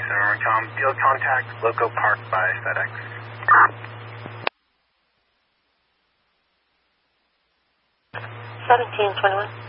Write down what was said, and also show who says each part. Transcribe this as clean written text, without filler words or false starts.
Speaker 1: Intercom, field contact, Loco Park by FedEx.
Speaker 2: 1721.